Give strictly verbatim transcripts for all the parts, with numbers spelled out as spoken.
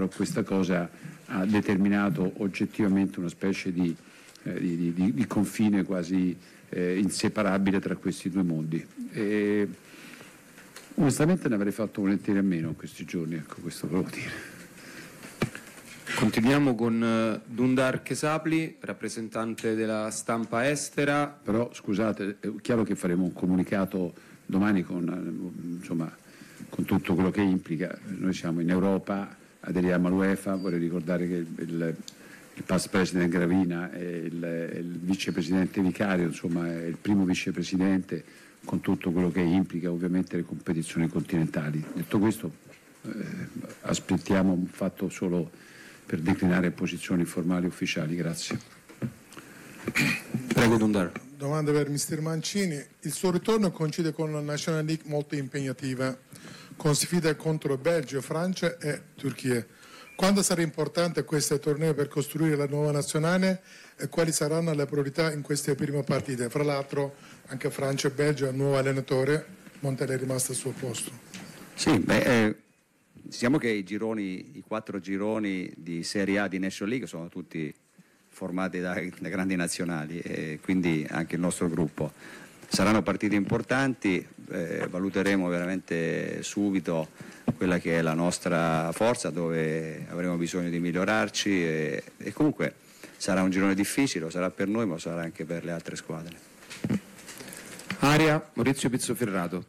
però questa cosa ha determinato oggettivamente una specie di, eh, di, di, di confine quasi eh, inseparabile tra questi due mondi. E, onestamente ne avrei fatto volentieri a meno in questi giorni, ecco, questo volevo dire. Continuiamo con uh, Dundar Kesapli, rappresentante della stampa estera. Però scusate, è chiaro che faremo un comunicato domani con, insomma, con tutto quello che implica. Noi siamo in Europa, aderiamo all'UEFA, vorrei ricordare che il, il, il past president Gravina è il, è il vicepresidente vicario, insomma è il primo vicepresidente, con tutto quello che implica ovviamente le competizioni continentali. Detto questo, eh, aspettiamo un fatto solo per declinare posizioni formali ufficiali. Grazie. Prego Dundar. Domanda per mister Mancini. Il suo ritorno coincide con una National League molto impegnativa, con sfide contro Belgio, Francia e Turchia. Quando sarà importante questo torneo per costruire la nuova nazionale e quali saranno le priorità in queste prime partite? Fra l'altro anche Francia e Belgio hanno un nuovo allenatore, Montella è rimasto al suo posto. Sì, beh, eh, diciamo che i gironi, i quattro gironi di Serie A di National League sono tutti formati da, da grandi nazionali e quindi anche il nostro gruppo. Saranno partite importanti, eh, valuteremo veramente subito quella che è la nostra forza, dove avremo bisogno di migliorarci e, e comunque sarà un girone difficile, lo sarà per noi ma lo sarà anche per le altre squadre. Aria, Maurizio Pizzoferrato.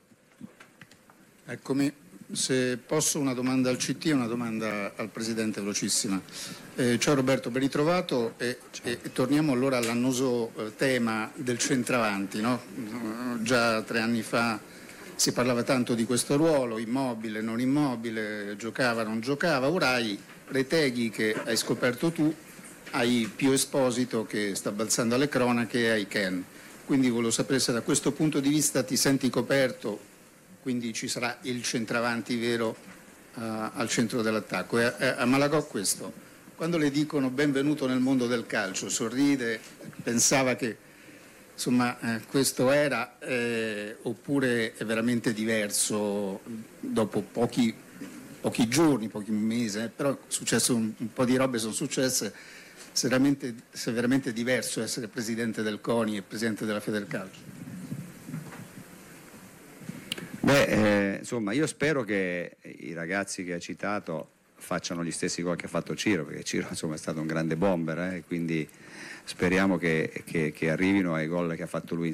Eccomi, se posso una domanda al C T e una domanda al Presidente velocissima. Eh, ciao Roberto, ben ritrovato e, e, e torniamo allora all'annoso eh, tema del centravanti, no? Uh, già tre anni fa si parlava tanto di questo ruolo, immobile, non immobile, giocava, non giocava, ora hai Retegui che hai scoperto tu, hai Pio Esposito che sta balzando alle cronache e hai Ken. Quindi volevo sapere se da questo punto di vista ti senti coperto, quindi ci sarà il centravanti vero uh, al centro dell'attacco. E a, a Malagò questo, quando le dicono benvenuto nel mondo del calcio, sorride, pensava che insomma eh, questo era eh, oppure è veramente diverso dopo pochi, pochi giorni, pochi mesi, eh, però è successo un, un po' di robe sono successe, se, veramente, se è veramente diverso essere presidente del CONI e presidente della Federcalcio. Beh, eh, insomma, io spero che i ragazzi che ha citato facciano gli stessi gol che ha fatto Ciro, perché Ciro insomma è stato un grande bomber, eh, quindi speriamo che, che, che arrivino ai gol che ha fatto lui in